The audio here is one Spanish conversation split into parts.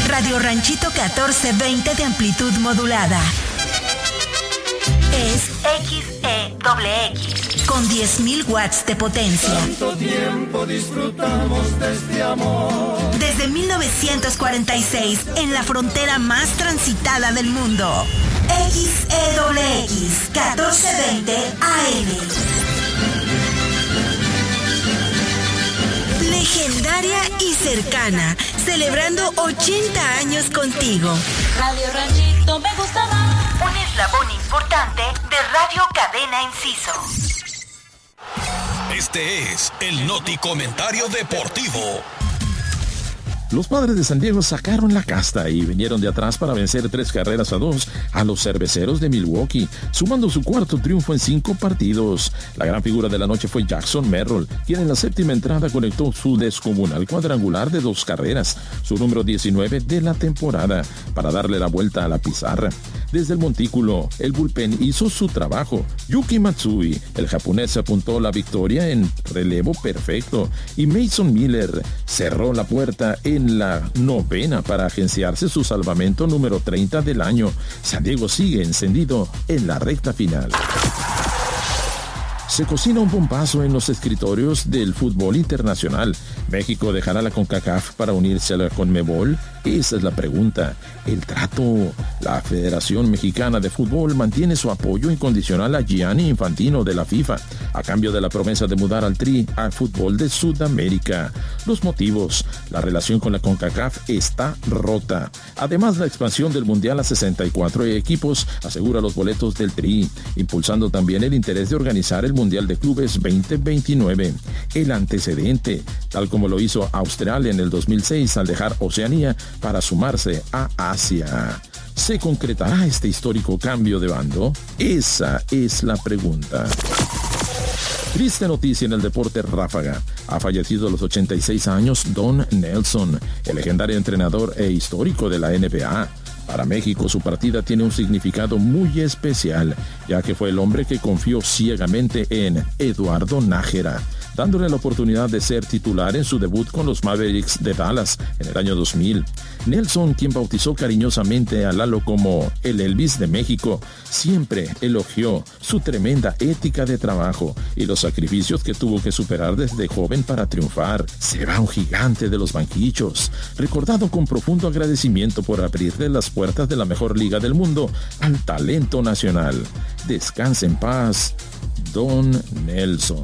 Radio Ranchito 1420 de amplitud modulada. Es XEXX con 10.000 watts de potencia. Tanto tiempo disfrutamos de este amor. Desde 1946, en la frontera más transitada del mundo. XEXX 1420 AM. Legendaria y cercana, celebrando 80 años contigo. Radio Ranchito me gusta más. Un eslabón importante de Radio Cadena Enciso. Este es el Noti Comentario Deportivo. Los Padres de San Diego sacaron la casta y vinieron de atrás para vencer 3-2 a los Cerveceros de Milwaukee, sumando su cuarto triunfo en 5 partidos. La gran figura de la noche fue Jackson Merrill, quien en la séptima entrada conectó su descomunal cuadrangular de 2 carreras, su número 19 de la temporada, para darle la vuelta a la pizarra. Desde el montículo, el bullpen hizo su trabajo. Yuki Matsui, el japonés, apuntó la victoria en relevo perfecto, y Mason Miller cerró la puerta en la novena para agenciarse su salvamento número 30 del año. San Diego sigue encendido en la recta final. Se cocina un bombazo en los escritorios del fútbol internacional. ¿México dejará la CONCACAF para unirse a la CONMEBOL? Esa es la pregunta. El trato. La Federación Mexicana de Fútbol mantiene su apoyo incondicional a Gianni Infantino de la FIFA, a cambio de la promesa de mudar al Tri al fútbol de Sudamérica. Los motivos. La relación con la CONCACAF está rota. Además, la expansión del Mundial a 64 equipos asegura los boletos del Tri, impulsando también el interés de organizar el Mundial de Clubes 2029. El antecedente, tal como lo hizo Australia en el 2006 al dejar Oceanía para sumarse a Asia. ¿Se concretará este histórico cambio de bando? Esa es la pregunta. Triste noticia en el deporte ráfaga. Ha fallecido a los 86 años Don Nelson, el legendario entrenador e histórico de la NBA. Para México, su partida tiene un significado muy especial, ya que fue el hombre que confió ciegamente en Eduardo Nájera, dándole la oportunidad de ser titular en su debut con los Mavericks de Dallas en el año 2000. Nelson, quien bautizó cariñosamente a Lalo como el Elvis de México, siempre elogió su tremenda ética de trabajo y los sacrificios que tuvo que superar desde joven para triunfar. Será un gigante de los banquillos, recordado con profundo agradecimiento por abrirle las puertas de la mejor liga del mundo al talento nacional. Descanse en paz, Don Nelson.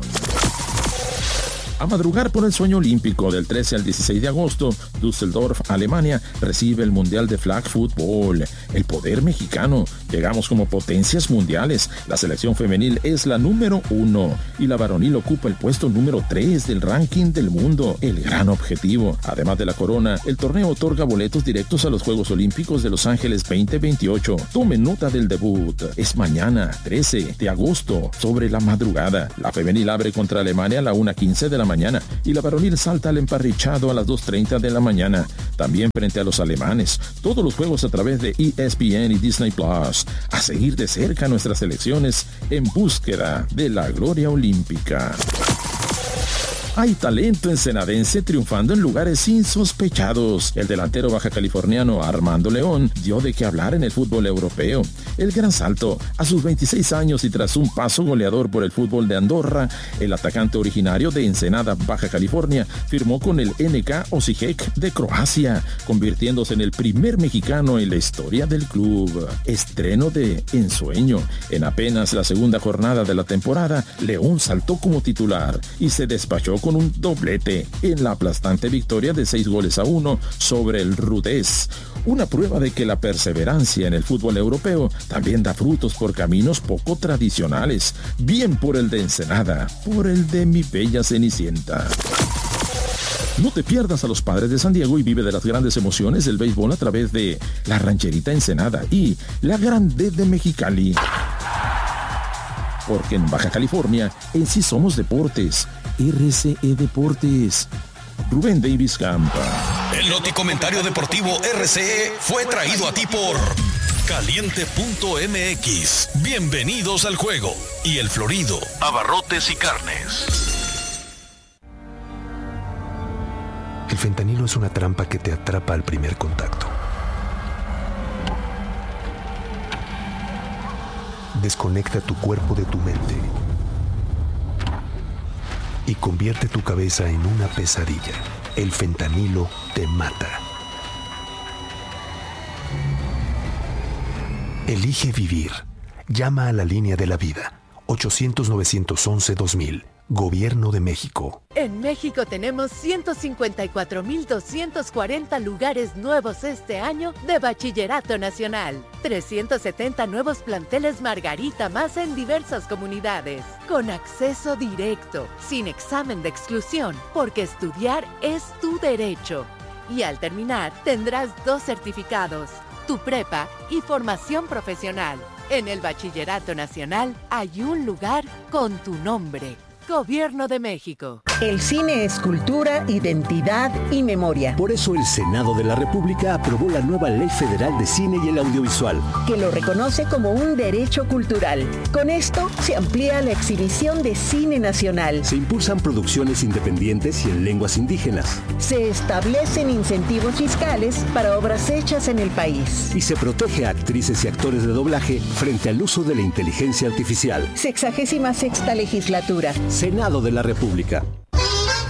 A madrugar por el sueño olímpico del 13 al 16 de agosto, Düsseldorf, Alemania, recibe el Mundial de Flag Football. El poder mexicano. Llegamos como potencias mundiales. La selección femenil es la número 1 y la varonil ocupa el puesto número 3 del ranking del mundo. El gran objetivo. Además de la corona, el torneo otorga boletos directos a los Juegos Olímpicos de Los Ángeles 2028. Tomen nota del debut. Es mañana, 13 de agosto, sobre la madrugada. La femenil abre contra Alemania a la 1:15 de la mañana y la varonil salta al emparrillado a las 2:30 de la mañana, también frente a los alemanes. Todos los juegos a través de ESPN y Disney Plus. A seguir de cerca nuestras selecciones en búsqueda de la gloria olímpica. Hay talento ensenadense triunfando en lugares insospechados. El delantero baja californiano Armando León dio de qué hablar en el fútbol europeo. El gran salto, a sus 26 años y tras un paso goleador por el fútbol de Andorra, el atacante originario de Ensenada, Baja California, firmó con el NK Osijek de Croacia, convirtiéndose en el primer mexicano en la historia del club. Estreno de ensueño. En apenas la segunda jornada de la temporada, León saltó como titular y se despachó con un doblete en la aplastante victoria de 6-1 sobre el Rudés. Una prueba de que la perseverancia en el fútbol europeo también da frutos por caminos poco tradicionales. Bien por el de Ensenada, por el de mi bella Cenicienta. No te pierdas a los Padres de San Diego y vive de las grandes emociones del béisbol a través de la Rancherita Ensenada y la Grande de Mexicali. Porque en Baja California, en sí somos deportes. RCE Deportes. Rubén Davis Campa. El Noti Comentario Deportivo RCE fue traído a ti por Caliente.mx. Bienvenidos al juego. Y El Florido, abarrotes y carnes. El fentanilo es una trampa que te atrapa al primer contacto. Desconecta tu cuerpo de tu mente y convierte tu cabeza en una pesadilla. El fentanilo te mata. Elige vivir. Llama a la línea de la vida. 800-911-2000. Gobierno de México. En México tenemos 154,240 lugares nuevos este año de Bachillerato Nacional. 370 nuevos planteles Margarita más en diversas comunidades. Con acceso directo, sin examen de exclusión, porque estudiar es tu derecho. Y al terminar, tendrás 2 certificados, tu prepa y formación profesional. En el Bachillerato Nacional hay un lugar con tu nombre. Gobierno de México. El cine es cultura, identidad y memoria. Por eso el Senado de la República aprobó la nueva Ley Federal de Cine y el Audiovisual, que lo reconoce como un derecho cultural. Con esto se amplía la exhibición de cine nacional. Se impulsan producciones independientes y en lenguas indígenas. Se establecen incentivos fiscales para obras hechas en el país. Y se protege a actrices y actores de doblaje frente al uso de la inteligencia artificial. 66ª legislatura. Senado de la República.